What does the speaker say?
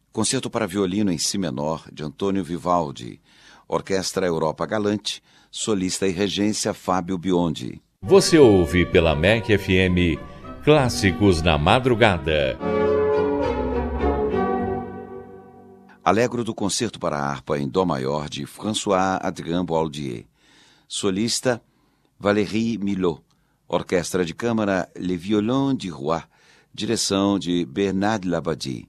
Concerto para violino em si menor, de Antônio Vivaldi. Orquestra Europa Galante, solista e regência Fábio Biondi. Você ouve pela MEC FM Clássicos na Madrugada. Allegro do Concerto para harpa em Dó maior, de François-Adrien Boaldier. Solista Valérie Milhaud. Orquestra de câmara Le Violon du Roi. Direção de Bernard Labadie.